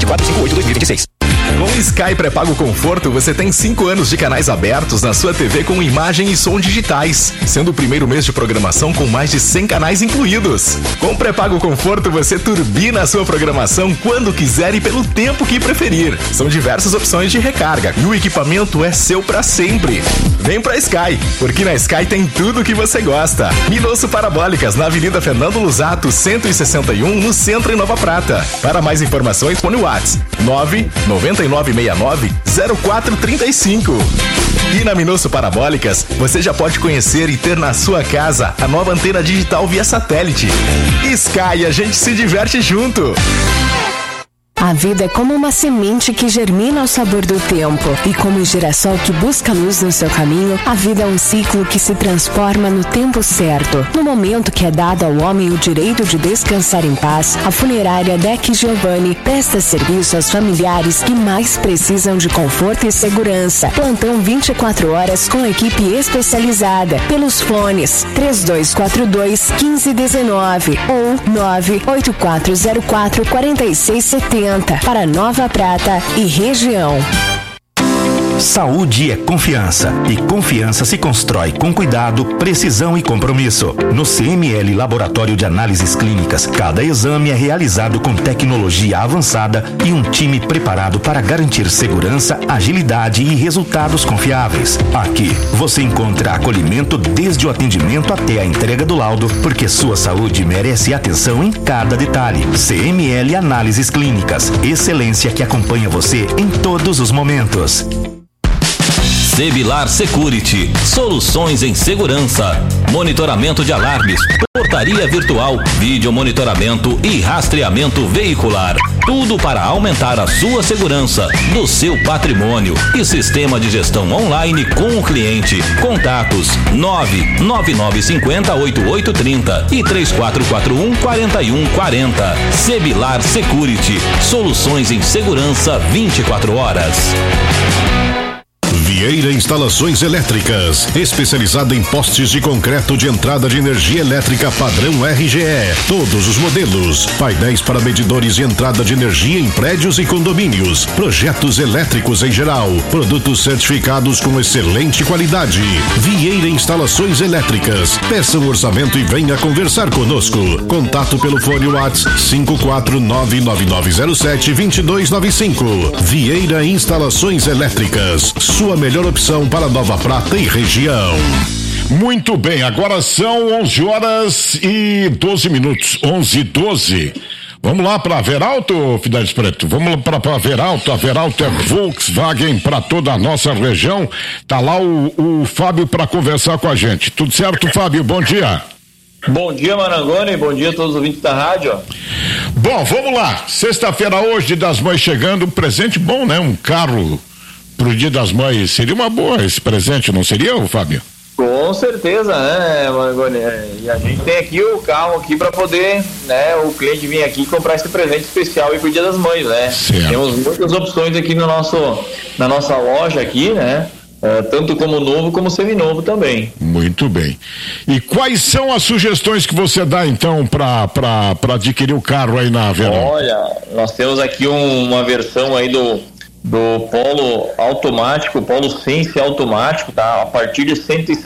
7458-2026. Com o Sky Pré-Pago Conforto, você tem 5 anos de canais abertos na sua TV com imagem e som digitais, sendo o primeiro mês de programação com mais de 100 canais incluídos. Com o Pré-Pago Conforto, você turbina a sua programação quando quiser e pelo tempo que preferir. São diversas opções de recarga e o equipamento é seu para sempre. Vem pra Sky, porque na Sky tem tudo o que você gosta. Minosso Parabólicas, na Avenida Fernando Lusato, 161, no centro em Nova Prata. Para mais informações, põe o WhatsApp 99969-0435. E na Minosso Parabólicas, você já pode conhecer e ter na sua casa a nova antena digital via satélite. Sky, a gente se diverte junto. A vida é como uma semente que germina ao sabor do tempo. E como o girassol que busca luz no seu caminho, a vida é um ciclo que se transforma no tempo certo. No momento que é dado ao homem o direito de descansar em paz, a funerária Deck Giovanni presta serviço aos familiares que mais precisam de conforto e segurança. Plantão 24 horas com equipe especializada. Pelos fones 3242-1519 ou 98404-4670. Para Nova Prata e região. Saúde é confiança e confiança se constrói com cuidado, precisão e compromisso. No CML Laboratório de Análises Clínicas, cada exame é realizado com tecnologia avançada e um time preparado para garantir segurança, agilidade e resultados confiáveis. Aqui você encontra acolhimento desde o atendimento até a entrega do laudo, porque sua saúde merece atenção em cada detalhe. CML Análises Clínicas, excelência que acompanha você em todos os momentos. Sebilar Security, soluções em segurança, monitoramento de alarmes, portaria virtual, vídeo monitoramento e rastreamento veicular. Tudo para aumentar a sua segurança, do seu patrimônio e sistema de gestão online com o cliente. Contatos 99950-8830 e 3441-4140. Sebilar Security, soluções em segurança 24 horas. Vieira Instalações Elétricas, especializada em postes de concreto de entrada de energia elétrica padrão RGE, todos os modelos, painéis para medidores de entrada de energia em prédios e condomínios, projetos elétricos em geral, produtos certificados com excelente qualidade. Vieira Instalações Elétricas, peça um orçamento e venha conversar conosco. Contato pelo fone WhatsApp 5499907-2295. Vieira Instalações Elétricas, sua melhor opção para Nova Prata e região. Muito bem, agora são 11 horas e 12 minutos, 11:12. Vamos lá para Veralto, Fidelis Preto, vamos para Veralto. A Veralto é Volkswagen para toda a nossa região. Tá lá o Fábio para conversar com a gente. Tudo certo, Fábio? Bom dia. Bom dia, Marangoni, bom dia a todos os ouvintes da rádio. Bom, vamos lá, sexta-feira hoje, Dia das Mães chegando, um presente bom, né? Um carro pro Dia das Mães, seria uma boa esse presente, não seria, Fábio? Com certeza, né, Marangoni? E a gente tem aqui o carro aqui para poder, né, o cliente vir aqui comprar esse presente especial aí pro Dia das Mães, né? Certo. Temos muitas opções aqui na nossa loja aqui, né? Tanto como novo como seminovo também. Muito bem. E quais são as sugestões que você dá então para adquirir o carro aí na Verão? Olha, nós temos aqui uma versão aí do Polo automático, Polo Sense automático, tá? A partir de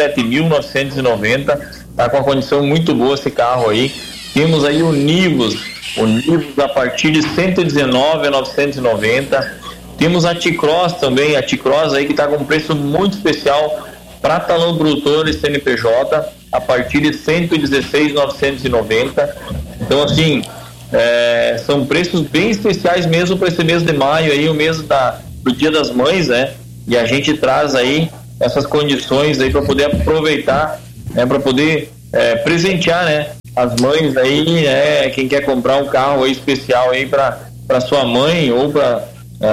107.990, tá com uma condição muito boa esse carro aí. Temos aí o Nivus a partir de 119.990. Temos a T-Cross também, a T-Cross aí que está com um preço muito especial para talão produtor e CNPJ, a partir de 116.990. Então, assim, são preços bem especiais mesmo para esse mês de maio aí, o mês do Dia das Mães, né? E a gente traz aí essas condições aí para poder aproveitar, né? Para poder presentear, né? As mães aí, quem quer comprar um carro aí especial aí para sua mãe ou para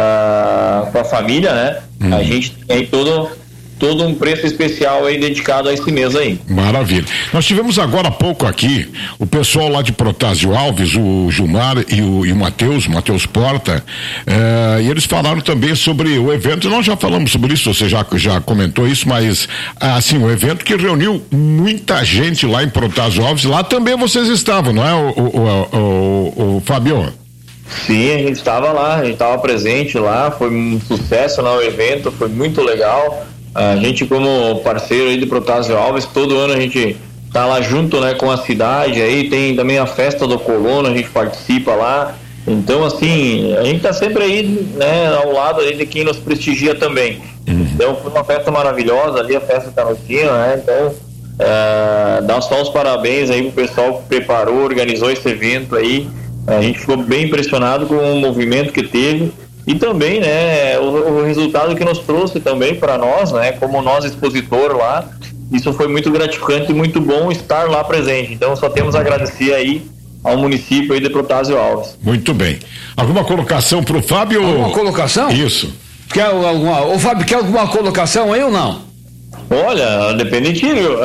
a família, né? A gente tem aí todo um preço especial aí dedicado a esse mês aí. Maravilha. Nós tivemos agora há pouco aqui o pessoal lá de Protásio Alves, o Gilmar e o Matheus Porta, e eles falaram também sobre o evento. Nós já falamos sobre isso, você já comentou isso, mas assim, o evento que reuniu muita gente lá em Protásio Alves, lá também vocês estavam, não é, o Fabio? Sim, a gente estava lá, a gente estava presente lá, foi um sucesso lá o evento, foi muito legal. A gente, como parceiro aí do Protásio Alves, todo ano a gente tá lá junto, né, com a cidade, aí tem também a festa do Colono, a gente participa lá. Então, assim, a gente tá sempre aí, né, ao lado aí de quem nos prestigia também. Então, foi uma festa maravilhosa ali, a festa Canotinha, né? Então, dá só os parabéns aí pro pessoal que preparou, organizou esse evento aí. A gente ficou bem impressionado com o movimento que teve e também, né, o resultado que nos trouxe também para nós, né, como nós expositor lá. Isso foi muito gratificante e muito bom estar lá presente. Então, só temos a agradecer aí ao município aí de Protásio Alves. Muito bem. Alguma colocação pro Fábio? Alguma colocação? Isso. Ô Fábio, quer alguma colocação aí ou não? Olha, depende de ti, viu?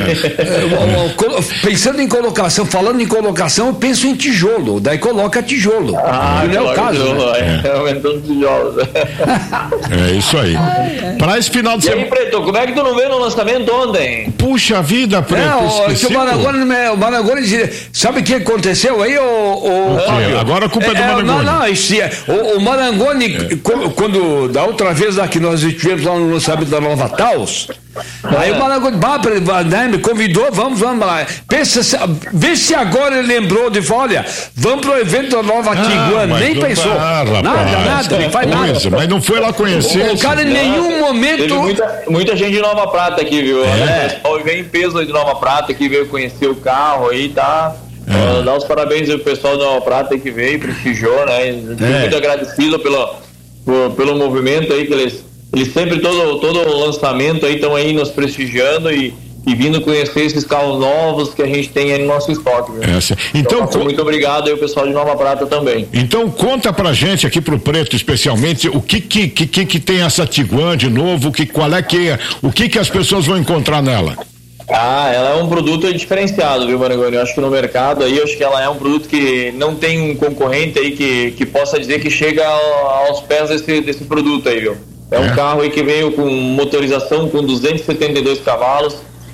Pensando em colocação, falando em colocação, eu penso em tijolo, daí coloca tijolo. Não é o caso. Tijolo, né? Aumentando tijolos. É isso aí. Para esse final de semana. E aí, Preto, como é que tu não veio no lançamento ontem? Puxa vida, Preto. O Marangoni, sabe o que aconteceu aí, Agora a culpa é do Marangoni. O Marangoni, quando da outra vez lá que nós estivemos lá no lançamento da Nova Taos, aí o Marangoni me convidou, vamos lá. Vê se agora ele lembrou de falar, olha, vamos pro evento da Nova Tiguan, nem pensou. Nada, não faz nada. Mas não foi lá conhecer. O cara em nenhum momento. Teve muita gente de Nova Prata aqui, viu? O pessoal vem em peso de Nova Prata que veio conhecer o carro aí, tá? Dá os parabéns ao pessoal de Nova Prata que veio, prestigiou, né? Muito agradecido pelo movimento aí que eles sempre, todo lançamento aí estão aí nos prestigiando e vindo conhecer esses carros novos que a gente tem aí no nosso estoque. Então, muito obrigado aí o pessoal de Nova Prata também. Então conta pra gente aqui pro Preto especialmente o que tem essa Tiguan de novo, o que as pessoas vão encontrar nela? Ela é um produto diferenciado, viu, Marangoni? Eu acho que no mercado aí, que ela é um produto que não tem um concorrente aí que possa dizer que chega aos pés desse produto aí, viu? É um carro aí que veio com motorização com 272 cavalos,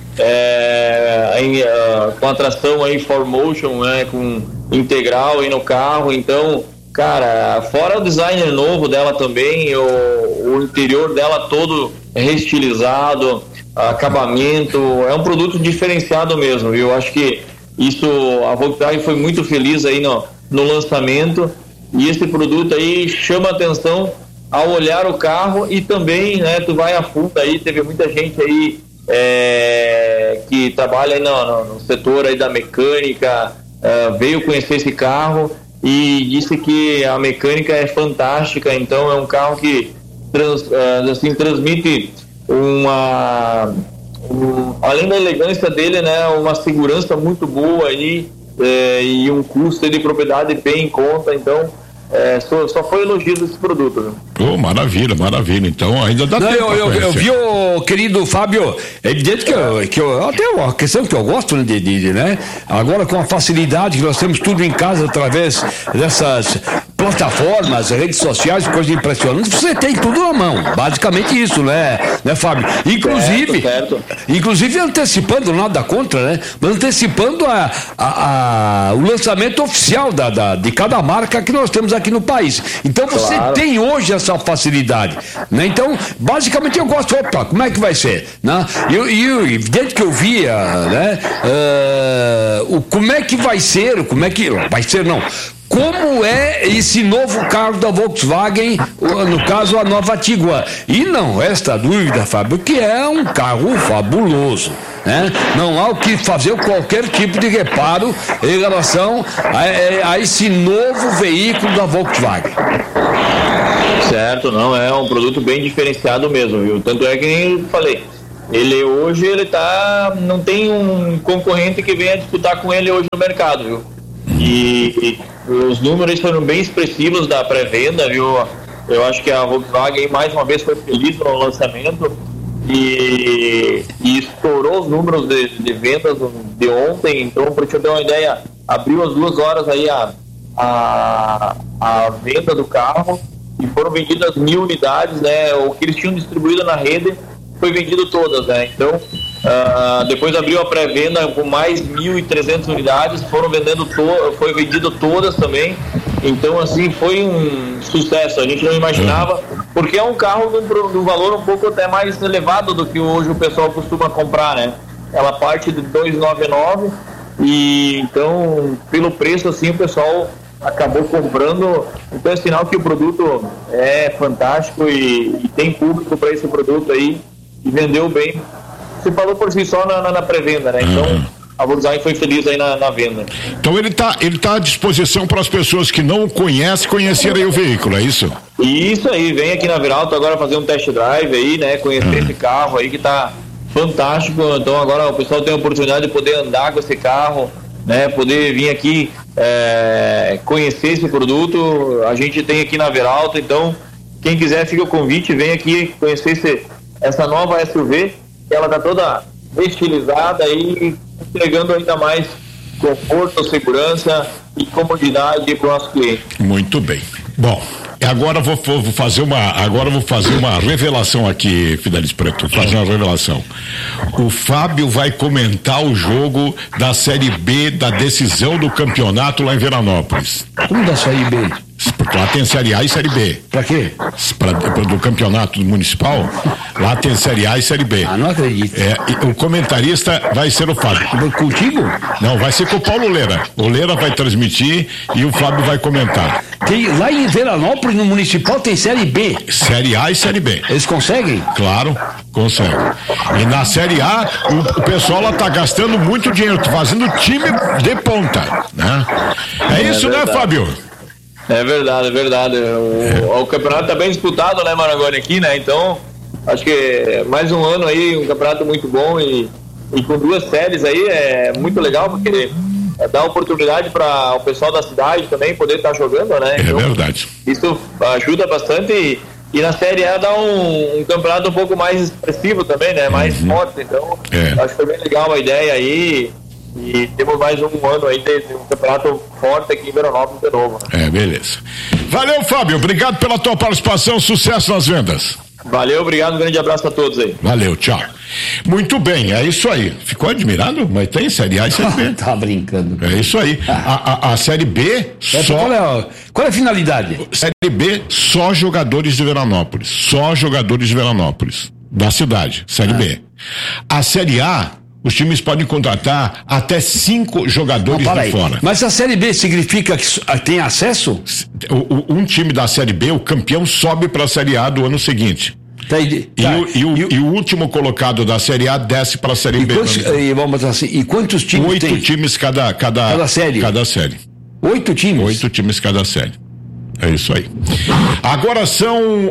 com a tração aí 4Motion, né, com integral aí no carro. Então, cara, fora o design novo dela também, o interior dela todo reestilizado, acabamento, é um produto diferenciado mesmo, viu? Acho que isso, a Volkswagen foi muito feliz aí no lançamento, e esse produto aí chama atenção ao olhar o carro e também, né, tu vai a fundo aí, teve muita gente aí que trabalha aí no setor aí da mecânica, veio conhecer esse carro e disse que a mecânica é fantástica. Então é um carro que transmite além da elegância dele, né, uma segurança muito boa aí, e um custo de propriedade bem em conta. Então só foi elogio desse produto, né? Maravilha. Então ainda dá tempo. Eu vi o querido Fábio, é evidente que eu até uma questão que eu gosto, né? Agora com a facilidade que nós temos tudo em casa através dessas plataformas, redes sociais, coisa impressionante, você tem tudo na mão, basicamente isso, né Fábio? Certo. Inclusive antecipando, nada contra, né? Mas antecipando o lançamento oficial de cada marca que nós temos aqui no país. Então você tem hoje essa facilidade, né? Então, basicamente eu gosto, como é que vai ser, né? E evidente que eu via, né? Como é que vai ser, como é esse novo carro da Volkswagen, no caso a nova Tiguan. E não resta dúvida, Fábio, que é um carro fabuloso, né? Não há o que fazer qualquer tipo de reparo em relação a esse novo veículo da Volkswagen. Certo, não, é um produto bem diferenciado mesmo, viu? Tanto é que nem eu falei, hoje não tem um concorrente que venha disputar com ele hoje no mercado, viu? E os números foram bem expressivos da pré-venda, viu? Eu acho que a Volkswagen mais uma vez foi feliz no lançamento e estourou os números de vendas de ontem. Então, para te ter uma ideia, abriu às 2 horas aí a venda do carro e foram vendidas 1.000 unidades, né? O que eles tinham distribuído na rede foi vendido todas, né? Então, depois abriu a pré-venda com mais 1.300 unidades, foi vendido todas também. Então, assim, foi um sucesso. A gente não imaginava, porque é um carro de um valor um pouco até mais elevado do que hoje o pessoal costuma comprar, né? Ela parte de 299 e então, pelo preço, assim, o pessoal acabou comprando. Então é sinal que o produto é fantástico e tem público para esse produto aí e vendeu bem. Você falou por si só na pré-venda, né? Então a Volkswagen foi feliz aí na venda. Então ele tá à disposição para as pessoas que não conhecerem o veículo, é isso? Isso aí, vem aqui na Veralto agora fazer um test drive aí, né? Conhecer esse carro aí que tá fantástico. Então agora o pessoal tem a oportunidade de poder andar com esse carro, né? Poder vir aqui conhecer esse produto. A gente tem aqui na Veralto, então quem quiser fica o convite, vem aqui conhecer essa nova SUV, que ela tá toda estilizada e entregando ainda mais conforto, segurança e comodidade para o nosso cliente. Muito bem. Bom, agora vou fazer uma revelação aqui, Fidelis Preto. Vou fazer uma revelação. O Fábio vai comentar o jogo da Série B da decisão do campeonato lá em Veranópolis. Como da Série B? Porque lá tem Série A e Série B. Pra quê? Do campeonato municipal, lá tem Série A e Série B. Ah, não acredito. O comentarista vai ser o Fábio. Contigo? Não, vai ser com o Paulo Leira. O Leira vai transmitir e o Fábio vai comentar. Lá em Veranópolis, no municipal, tem Série B. Série A e Série B. Eles conseguem? Claro, conseguem. E na Série A, o pessoal lá tá gastando muito dinheiro, fazendo time de ponta, né? É isso, verdade, né, Fábio? É verdade, é verdade. O campeonato tá bem disputado, né, Marangoni, aqui, né? Então, acho que mais um ano aí, um campeonato muito bom e com 2 séries aí é muito legal, porque dá oportunidade para o pessoal da cidade também poder estar jogando, né? Então, é verdade. Isso ajuda bastante e na Série A dá um campeonato um pouco mais expressivo também, né? Mais forte, então acho que foi bem legal a ideia aí. E temos mais um ano aí de um campeonato forte aqui em Veranópolis de novo. Beleza. Valeu, Fábio. Obrigado pela tua participação. Sucesso nas vendas. Valeu, obrigado. Um grande abraço a todos aí. Valeu, tchau. Muito bem, é isso aí. Ficou admirado? Mas tem Série A e Série B. Tá brincando. É isso aí. A Série B Qual é a finalidade? Série B, só jogadores de Veranópolis. Só jogadores de Veranópolis. Da cidade. Série B. A Série A, os times podem contratar até 5 jogadores de fora. Mas a Série B significa que tem acesso? Um time da Série B, o campeão, sobe para a Série A do ano seguinte. E o último colocado da Série A desce para a Série B. E quantos times 8 tem? 8 times cada série. 8 times? 8 times cada série. É isso aí. Agora são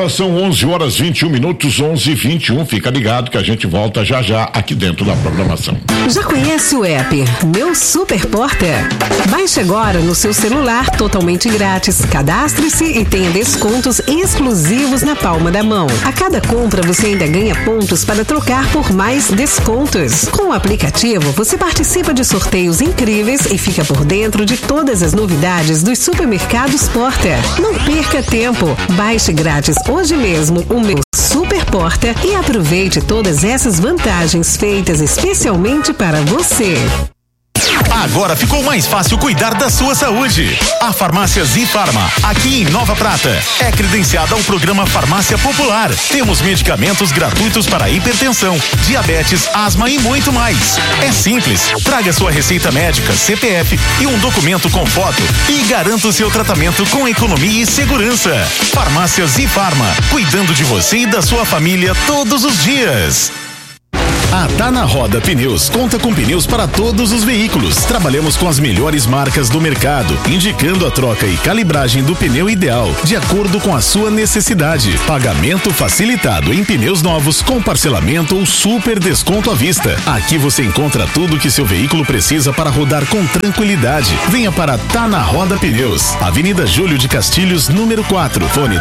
11h21, 11h21. Fica ligado que a gente volta já aqui dentro da programação. Já conhece o app Meu Super Porter? Baixe agora no seu celular totalmente grátis. Cadastre-se e tenha descontos exclusivos na palma da mão. A cada compra você ainda ganha pontos para trocar por mais descontos. Com o aplicativo você participa de sorteios incríveis e fica por dentro de todas as novidades dos supermercados Porter. Não perca tempo. Baixe grátis hoje mesmo o Meu Super Porter e aproveite todas essas vantagens feitas especialmente para você. Agora ficou mais fácil cuidar da sua saúde. A Farmácia Zifarma, aqui em Nova Prata, é credenciada ao programa Farmácia Popular. Temos medicamentos gratuitos para hipertensão, diabetes, asma e muito mais. É simples. Traga sua receita médica, CPF e um documento com foto e garanta o seu tratamento com economia e segurança. Farmácia Zifarma, cuidando de você e da sua família todos os dias. A Tá Na Roda Pneus conta com pneus para todos os veículos. Trabalhamos com as melhores marcas do mercado, indicando a troca e calibragem do pneu ideal, de acordo com a sua necessidade. Pagamento facilitado em pneus novos, com parcelamento ou super desconto à vista. Aqui você encontra tudo que seu veículo precisa para rodar com tranquilidade. Venha para Tá Na Roda Pneus, Avenida Júlio de Castilhos, número 4, fone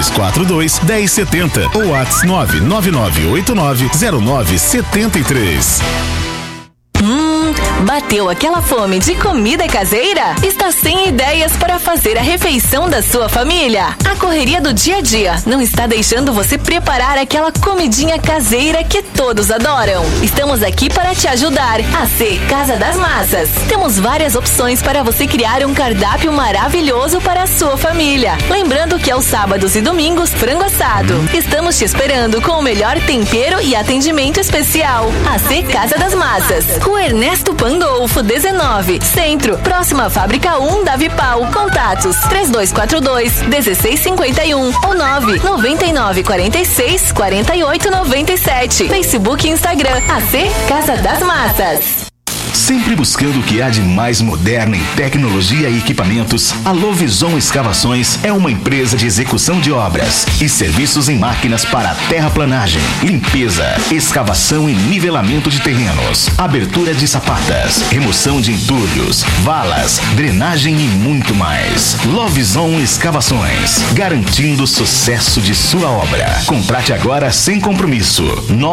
3242-1070 ou WhatsApp 999890973. Bateu aquela fome de comida caseira? Está sem ideias para fazer fazer a refeição da sua família? A correria do dia a dia não está deixando você preparar aquela comidinha caseira que todos adoram? Estamos aqui para te ajudar. AC Casa das Massas. Temos várias opções para você criar um cardápio maravilhoso para a sua família. Lembrando que aos sábados e domingos, frango assado. Estamos te esperando com o melhor tempero e atendimento especial. AC Casa das Massas. Rua Ernesto Pandolfo, 19, Centro, próxima à Fábrica 1 da Vipal. Contatos 3242-1651 ou 99946-4897. Facebook e Instagram AC Casa das Massas. Sempre buscando o que há de mais moderno em tecnologia e equipamentos, a Lovison Escavações é uma empresa de execução de obras e serviços em máquinas para terraplanagem, limpeza, escavação e nivelamento de terrenos, abertura de sapatas, remoção de entulhos, valas, drenagem e muito mais. Lovison Escavações, garantindo o sucesso de sua obra. Contrate agora sem compromisso.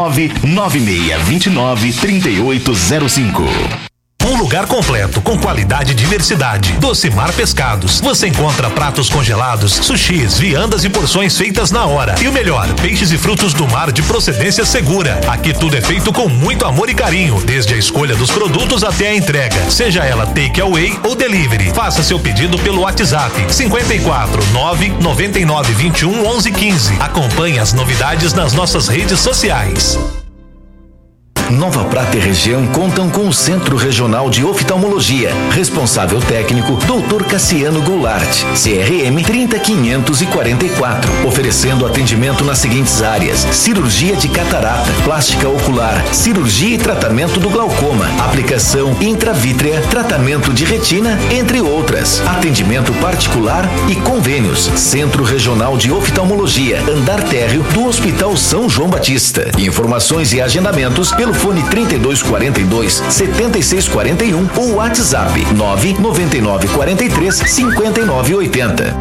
996293805. Um lugar completo, com qualidade e diversidade. Docimar Pescados. Você encontra pratos congelados, sushis, viandas e porções feitas na hora. E o melhor, peixes e frutos do mar de procedência segura. Aqui tudo é feito com muito amor e carinho, desde a escolha dos produtos até a entrega, seja ela take away ou delivery. Faça seu pedido pelo WhatsApp 54 999 21 11 15. Acompanhe as novidades nas nossas redes sociais. Nova Prata e região contam com o Centro Regional de Oftalmologia. Responsável técnico, Dr. Cassiano Goulart, CRM 30544. Oferecendo atendimento nas seguintes áreas: cirurgia de catarata, plástica ocular, cirurgia e tratamento do glaucoma, aplicação intravítrea, tratamento de retina, entre outras. Atendimento particular e convênios. Centro Regional de Oftalmologia, andar térreo do Hospital São João Batista. Informações e agendamentos pelo fone 3242-7641 ou WhatsApp 99943-5980.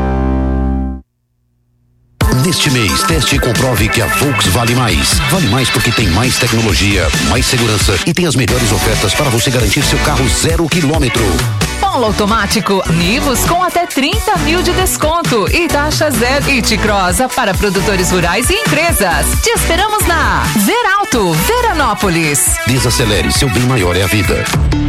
Neste mês, teste e comprove que a Volks vale mais. Vale mais porque tem mais tecnologia, mais segurança e tem as melhores ofertas para você garantir seu carro 0 quilômetro. Polo automático Nivus com até 30 mil de desconto e taxa zero. E T-Cross para produtores rurais e empresas. Te esperamos na Veralto, Veranópolis. Desacelere, seu bem maior é a vida.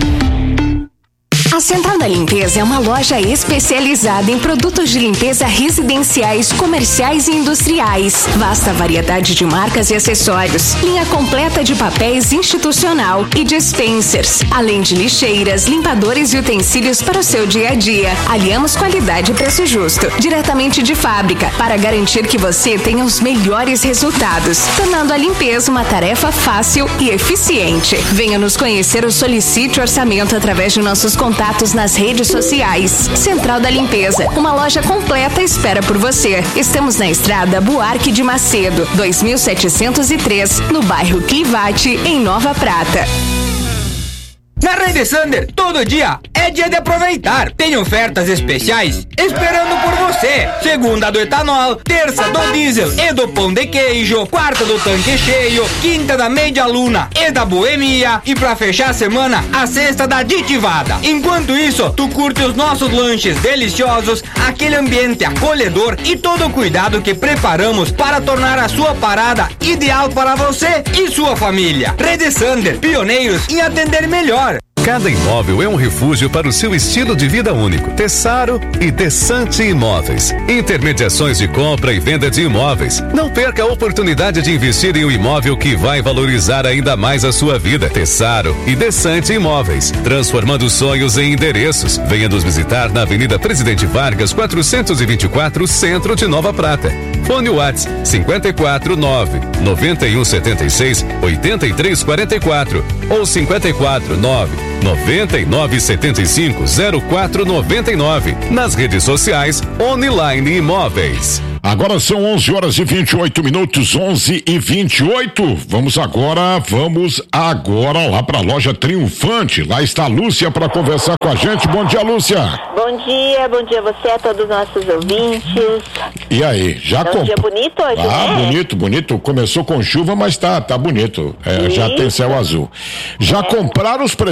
A Central da Limpeza é uma loja especializada em produtos de limpeza residenciais, comerciais e industriais. Vasta variedade de marcas e acessórios. Linha completa de papéis institucional e dispensers. Além de lixeiras, limpadores e utensílios para o seu dia a dia. Aliamos qualidade e preço justo. Diretamente de fábrica, para garantir que você tenha os melhores resultados. Tornando a limpeza uma tarefa fácil e eficiente. Venha nos conhecer ou solicite orçamento através de nossos contatos nas redes sociais. Central da Limpeza, uma loja completa espera por você. Estamos na estrada Buarque de Macedo, 2703, no bairro Clivate, em Nova Prata. Na Rede Sander, todo dia é dia de aproveitar. Tem ofertas especiais esperando por você. Segunda do etanol, terça do diesel e do pão de queijo, quarta do tanque cheio, quinta da meia luna e da boemia e pra fechar a semana, a sexta da aditivada. Enquanto isso, tu curte os nossos lanches deliciosos, aquele ambiente acolhedor e todo o cuidado que preparamos para tornar a sua parada ideal para você e sua família. Rede Sander, pioneiros em atender melhor. Cada imóvel é um refúgio para o seu estilo de vida único. Tessaro e Tessante Imóveis. Intermediações de compra e venda de imóveis. Não perca a oportunidade de investir em um imóvel que vai valorizar ainda mais a sua vida. Tessaro e Tessante Imóveis. Transformando sonhos em endereços. Venha nos visitar na Avenida Presidente Vargas, 424, Centro de Nova Prata. Fone WhatsApp 549-9176-8344 ou 549-9975-0499. Nas redes sociais, Online Imóveis. Agora são 11h28, 11h28. Vamos agora lá para a loja Triunfante. Lá está a Lúcia para conversar com a gente. Bom dia, Lúcia. Bom dia a você, a todos os nossos ouvintes. E aí, já um dia bonito hoje, né? Bonito. Começou com chuva, mas tá bonito. Já tem céu azul. Já compraram os presentes?